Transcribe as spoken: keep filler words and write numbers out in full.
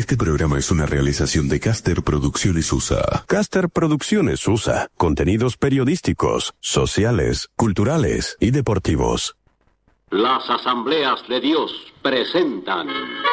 Este programa es una realización de Caster Producciones U S A. Caster Producciones U S A. Contenidos periodísticos, sociales, culturales y deportivos. Las Asambleas de Dios presentan...